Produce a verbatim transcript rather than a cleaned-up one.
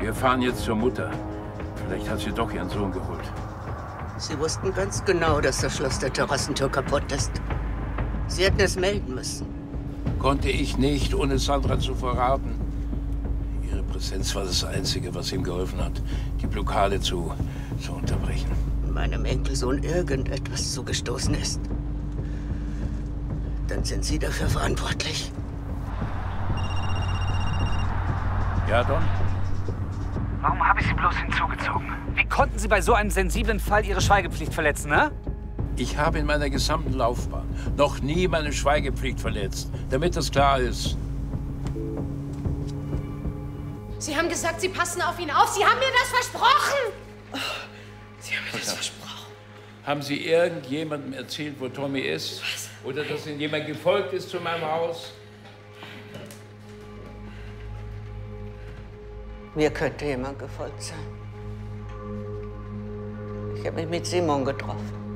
Wir fahren jetzt zur Mutter. Vielleicht hat sie doch ihren Sohn geholt. Sie wussten ganz genau, dass das Schloss der Terrassentür kaputt ist. Sie hätten es melden müssen. Konnte ich nicht, ohne Sandra zu verraten. Ihre Präsenz war das Einzige, was ihm geholfen hat, die Blockade zu, zu unterbrechen. Wenn meinem Enkelsohn irgendetwas zugestoßen ist, dann sind Sie dafür verantwortlich. Ja, Don? Warum habe ich Sie bloß hinzugezogen? Wie konnten Sie bei so einem sensiblen Fall Ihre Schweigepflicht verletzen, ne? Ich habe in meiner gesamten Laufbahn noch nie meine Schweigepflicht verletzt, damit das klar ist. Sie haben gesagt, Sie passen auf ihn auf. Sie haben mir das versprochen. Oh, Sie haben mir das versprochen. Haben Sie irgendjemandem erzählt, wo Tommy ist? Was? Oder dass Ihnen jemand gefolgt ist zu meinem Haus? Mir könnte jemand gefolgt sein. Ich habe mich mit Simon getroffen.